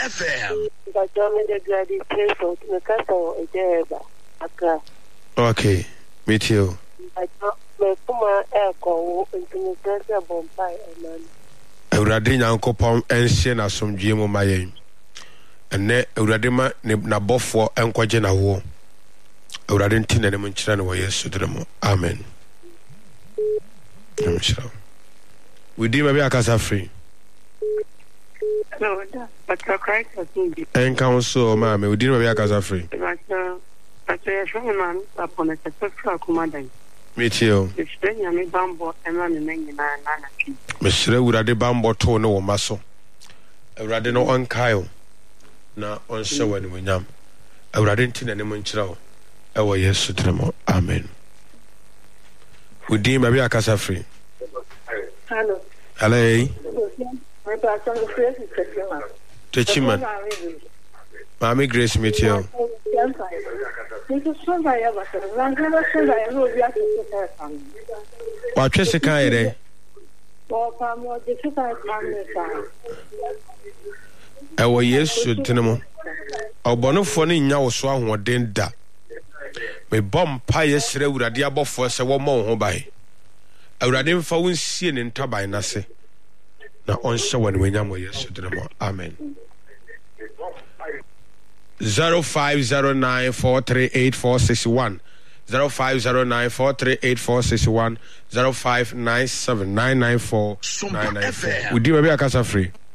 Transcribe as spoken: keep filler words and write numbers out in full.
F M. Okay, me too. Awurade Nyankopɔn enhye na somdwe mu mayen. Enne awurade ma na bofo enkwaje na wo. Awurade ntina ne mu nkyira ne wo Yesu diremo. Amen. Amen. We do maybe akasa free. No, but Christ has been. En council ma me we do maybe akasa free. But but you show man upon a successful command. Me too. It's then you me bambo and run in na na ki. Me sire urade bambo to no wo maso. Urade no on kayo. Na on show ni wenyam. Urade ntina ne mu nkyira wo. E wo Yesu diremo. Amen. We do maybe akasa free. Hello. Hello. Techiman. Mami Grace meet you. What chese kan ere? Ewo Yesu tinemo. Obonofo ne nya wo so ahoden da. Me bom pa yesre urade abofo se wo mo ho bai. Awurade mfa wo nsie ne ntaban nase na onhye wani wenyam wo Yesu diremo. Amen. zero five zero nine four three eight four six one zero five zero nine four three eight four six one zero five nine seven nine nine four nine nine four. We do maybe akasa free.